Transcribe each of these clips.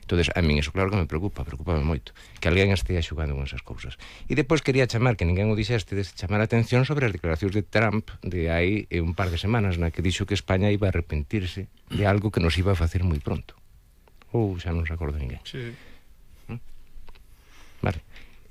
Entonces, a min iso claro que me preocupa moito, que alguén estea xugando con esas cousas. E depois quería chamar, que ninguén o dixeste, chamar a atención sobre as declaracións de Trump de hai un par de semanas, na que dixo que España iba a arrepentirse de algo que nos iba a facer moi pronto. Ou xa non se acorda ninguén. Sí. Vale.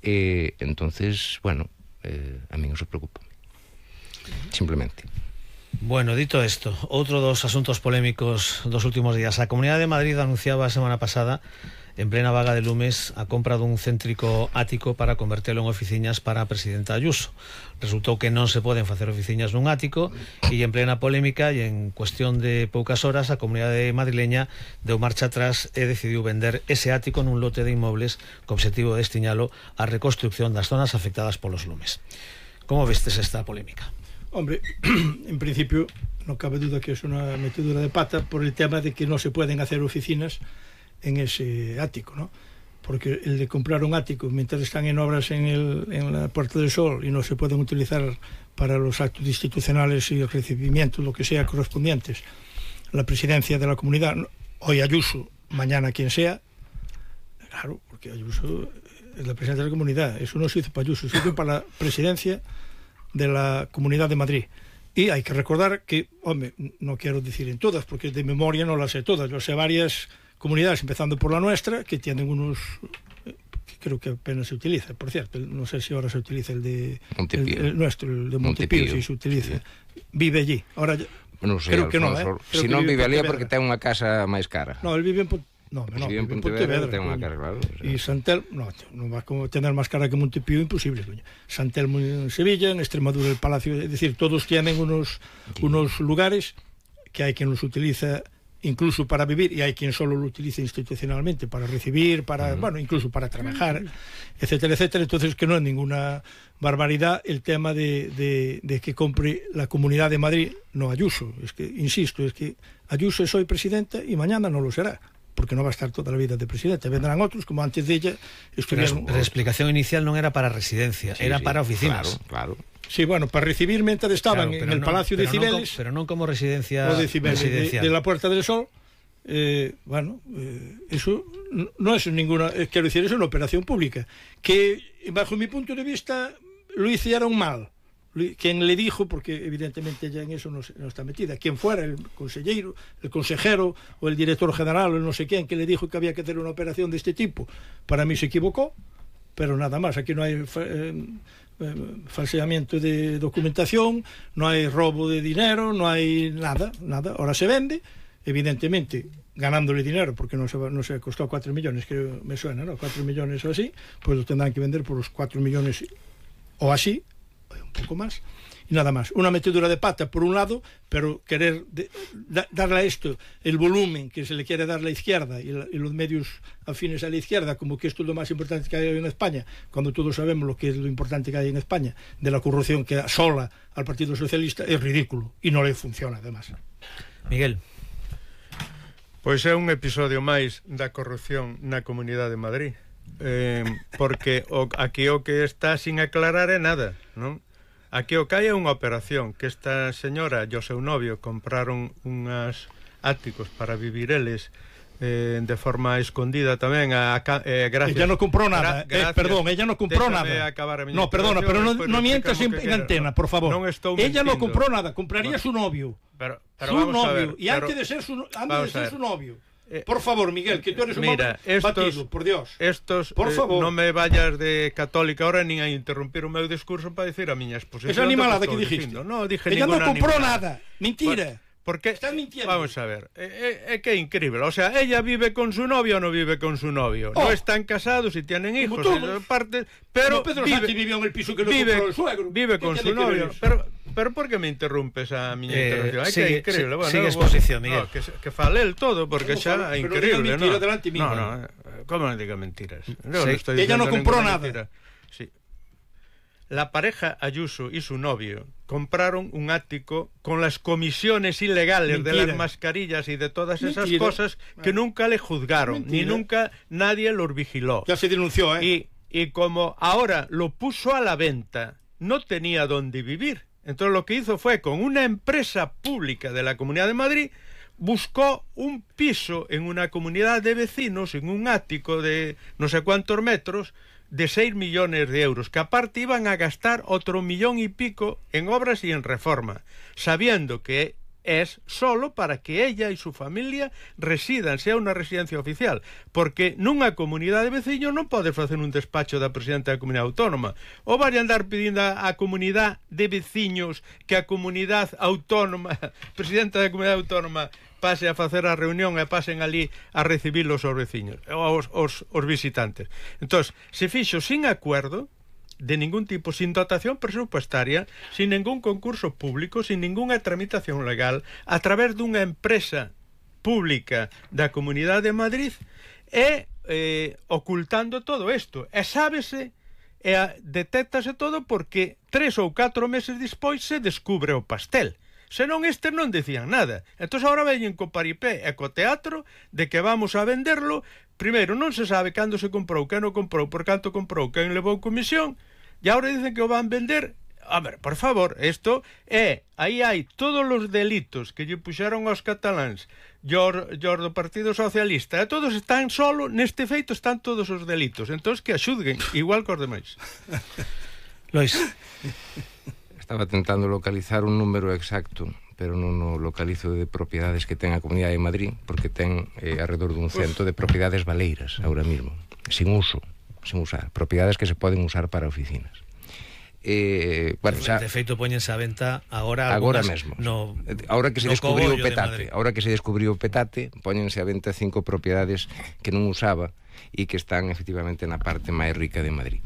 Entonces, bueno, a min eso preocupa. Simplemente. Bueno, dito isto, outro dos asuntos polémicos dos últimos días. A Comunidade de Madrid anunciaba a semana pasada, en plena vaga de lumes, a compra dun céntrico ático para convertelo en oficinas para a presidenta Ayuso. Resultou que non se poden facer oficinas nun ático e en plena polémica e en cuestión de poucas horas a Comunidade madrileña deu marcha atrás e decidiu vender ese ático nun lote de inmobles co objetivo de destiñalo á reconstrucción das zonas afectadas polos lumes. Como vestes esta polémica? Hombre, en principio no cabe duda que es una metedura de pata por el tema de que no se pueden hacer oficinas en ese ático, ¿no? Porque el de comprar un ático mientras están en obras en la Puerta del Sol y no se pueden utilizar para los actos institucionales y el recibimiento, lo que sea, correspondientes, la presidencia de la comunidad, hoy Ayuso, mañana quien sea, claro, porque Ayuso es la presidenta de la comunidad, eso no se hizo para Ayuso, se hizo para la presidencia de la Comunidad de Madrid. Y hay que recordar que, hombre, no quiero decir en todas, porque de memoria no las sé todas, yo sé varias comunidades, empezando por la nuestra, que tienen unos, que creo que apenas se utiliza, por cierto, no sé si ahora se utiliza el de el nuestro, el de Montepío, si se utiliza, sí. Vive allí, ahora bueno, creo que no, si non vive allí é porque ten unha casa máis cara. No, el vive en vive en Pontevedra, ten unha cara, claro. E Santel, non va a tener máis cara que Montepío, imposible, coño. Santelmo en Sevilla, en Extremadura el Palacio, es decir, todos tienen unos lugares que hay quien los utiliza incluso para vivir y hay quien solo lo utiliza institucionalmente para recibir, para, bueno, incluso para trabajar, etcétera, etcétera. Entonces que no es ninguna barbaridad el tema de que compre la Comunidad de Madrid, no Ayuso. Es que, insisto, es que Ayuso es hoy presidenta y mañana no lo será, porque no va a estar toda la vida de presidente. Vendrán otros, como antes de ella estuvieron... Pero la explicación inicial non era para residencias, sí, era para oficinas. Claro. Sí, bueno, para recibir mientras estaban en el Palacio de Cibeles, pero non como residencia de la Puerta del Sol. Eso no es ninguna, quiero decir, es una operación pública que bajo mi punto de vista lo hicieron mal. Quien le dijo, porque evidentemente ella en eso no está metida, quien fuera el consejero o el director general o no sé quién que le dijo que había que hacer una operación de este tipo, para mí se equivocó, pero nada más. Aquí no hay falseamiento de documentación, no hay robo de dinero, no hay nada. Ahora se vende, evidentemente ganándole dinero, porque no se costó 4 millones, que me suena, ¿no? 4 millones o así, pues lo tendrán que vender por los 4 millones o así, un poco más, y nada más. Una metedura de pata por un lado, pero querer darle a esto el volumen que se le quiere dar a la izquierda y los medios afines a la izquierda, como que esto es lo más importante que hay hoy en España, cuando todos sabemos lo que es lo importante que hay en España, de la corrupción que asola al Partido Socialista, es ridículo y no le funciona además. Miguel. Pois é un episodio máis da corrupción na Comunidade de Madrid, porque aquí o que está sin aclarar é nada, non? Aquí o que hai é unha operación que esta señora e o seu novio compraron unhas áticos para vivir eles de forma escondida tamén gracias. Ella no compró nada, perdón, ella no compró nada. No, perdona, pero no mientas en antena, por favor. Ella no compró nada, compraría su novio. Pero su novio, y antes de ser su novio. Por favor, Miguel, que tú eres un hombre batido, por Dios. Por favor. Non me vayas de católica ahora nin a interrumpir o meu discurso para dicir a miña exposición. Esa animalada que dijiste. No dije ella ninguna. Ella no compró nada, mentira. Porque, estás mintiendo. Vamos a ver, é que é increíble. O sea, ella vive con su novio o no vive con su novio. No están casados y tienen hijos. Pero Pedro Sánchez vivió en el piso que lo compró el suegro. Vive con su novio. Pero por que me interrumpes a miña intervención? É que é increíble. Sigue exposición, Miguel. Que fale el todo, porque xa é increíble, ¿no? No, como non diga mentiras? Ella no compró nada. Sí. La pareja Ayuso y su novio compraron un ático con las comisiones ilegales de las mascarillas y de todas esas cosas que nunca le juzgaron, ni nunca nadie los vigiló. Ya se denunció, ¿eh? Y como ahora lo puso a la venta, no tenía dónde vivir. Entonces lo que hizo fue, con una empresa pública de la Comunidad de Madrid, buscó un piso en una comunidad de vecinos, en un ático de no sé cuántos metros, de 6 millones de euros, que aparte iban a gastar otro 1,5 millones en obras y en reforma, sabiendo que es solo para que ella y su familia residan, sea unha residencia oficial, porque nunha comunidade de veciños non pode facer un despacho da presidenta da comunidade autónoma, ou vai andar pedindo á comunidade de veciños que a comunidade autónoma, presidenta da comunidade autónoma, pase a facer a reunión e pasen ali a recibir os veciños, os visitantes. Entón, se fixo sin acuerdo de ningún tipo, sin dotación presupuestaria, sin ningún concurso público, sin ninguna tramitación legal, a través dunha empresa pública da Comunidade de Madrid, e ocultando todo isto. E sábese, e detéctase todo porque 3 ou 4 meses despois se descubre o pastel. Senón estes non decían nada. Entón agora veñen co paripé e co teatro de que vamos a venderlo. Primeiro, non se sabe cando se comprou, quen o comprou, por canto comprou, quen levou comisión, e agora dicen que o van vender. A ver, por favor, isto é, aí hai todos os delitos que lle puxeron aos cataláns e os do Partido Socialista, e todos están solo, neste feito están todos os delitos, entón que axudguen, igual que os demais. Lois. Estaba tentando localizar un número exacto, pero non o localizo, de propiedades que ten a Comunidade de Madrid, porque ten alrededor dun 100 de propiedades baleiras ahora mismo, sin uso, sin usar, propiedades que se poden usar para oficinas. Bueno, xa, de feito poñense a venta agora mesmo. Ahora que se descubriu o petate, póñense a venta 5 propiedades que non usaba e que están efectivamente na parte máis rica de Madrid.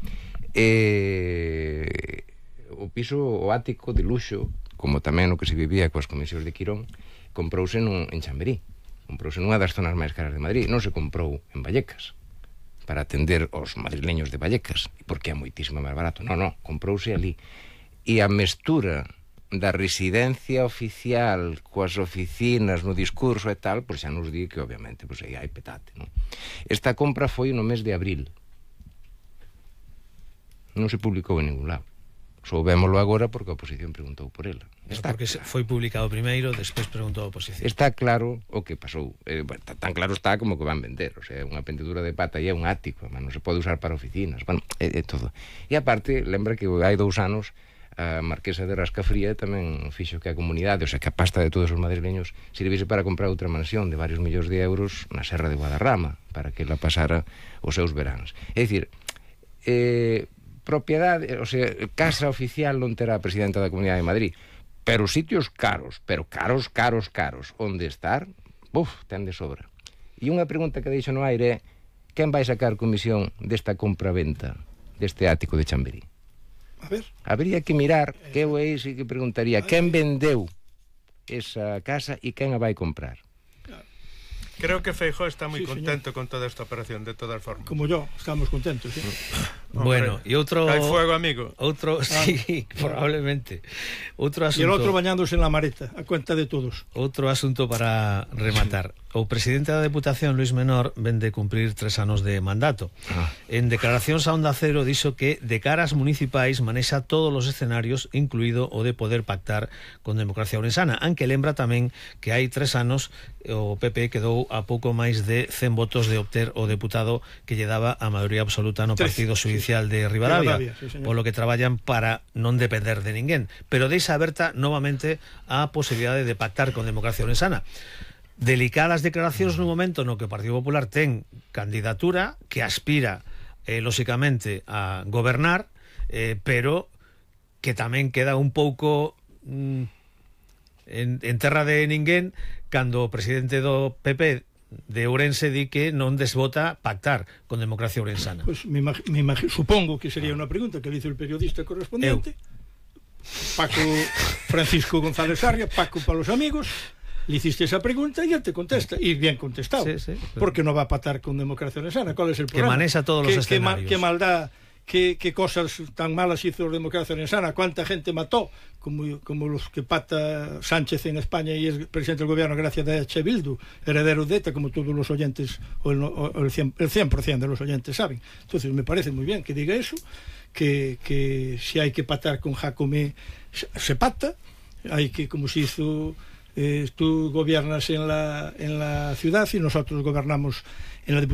O piso, o ático de luxo, como tamén o que se vivía coas comisións de Quirón, comprouse en Chamberí, comprouse nunha das zonas máis caras de Madrid, non se comprou en Vallecas para atender os madrileños de Vallecas, porque é moitísimo máis barato. Non, comprouse ali. E a mestura da residencia oficial coas oficinas no discurso e tal, pois xa nos di que obviamente pois aí hai petate, non? Esta compra foi no mes de abril, non se publicou en ningún lado. Soubémolo agora porque a oposición preguntou por ela. Porque foi publicado primeiro, despois preguntou a oposición. Está claro o que pasou. Tan claro está como que van vender. O sea, unha pendedura de pata e é un ático, non se pode usar para oficinas. Bueno, é todo. E aparte, lembra que hai 2 anos a marquesa de Rascafría tamén fixo que a comunidade, o sea, que a pasta de todos os madrileños servise para comprar outra mansión de varios millóns de euros na Serra de Guadarrama, para que la pasara os seus veráns. É dicir, propiedade, o sea, casa oficial non terá a presidenta da Comunidade de Madrid, pero sitios caros, pero caros, onde estar, ten de sobra. E unha pregunta que deixo no aire é: quen vai sacar comisión desta compra-venta deste ático de Chamberí? A ver. Habría que mirar, que eu aí sí que preguntaría, quen vendeu esa casa e quen a vai comprar? Creo que Feijóo está moi contento con toda esta operación, de todas formas. Como yo, estamos contentos, sí. Bueno, e outro... Hai fuego, amigo. Outro, sí, probablemente. Outro asunto... E el outro bañándose en la mareta, a cuenta de todos. Outro asunto para rematar. O presidente da Deputación, Luis Menor, vende cumprir 3 anos de mandato. En declaracións a Onda Cero dixo que de cara ás municipais manexa todos os escenarios, incluído o de poder pactar con Democracia Ourensana, aunque lembra tamén que hai 3 anos o PP quedou a pouco máis de 100 votos de obter o deputado que lle daba a maioría absoluta no Partido Judicial de Ribadavia, sí, polo que traballan para non depender de ninguén, pero deixa aberta novamente a posibilidade de pactar con Democracia Ourensana. Delicadas declaracións no momento no que o Partido Popular ten candidatura que aspira lóxicamente a gobernar, pero que tamén queda un pouco en terra de ninguén cando o presidente do PP de Ourense di que non desbota pactar con Democracia Ourensana. Pues supongo que sería unha pregunta que le hizo el periodista correspondiente, Paco Francisco González Sarria, Paco para los amigos. Le hiciste esa pregunta y él te contesta, y bien contestado, porque no va a pactar con Democracia Ourensana. ¿Cuál es el problema? Que maneja todos los escenarios. Qué maldad, qué cosas tan malas hizo Democracia Ourensana, cuánta gente mató, como los que pacta Sánchez en España y es presidente del gobierno gracias a H. Bildu, heredero de ETA, como todos los oyentes, o el 100% de los oyentes saben. Entonces me parece muy bien que diga eso, que si hay que pactar con Jacome se pacta, hay que, como se hizo Tú gobiernas en la ciudad y nosotros gobernamos en la Diputación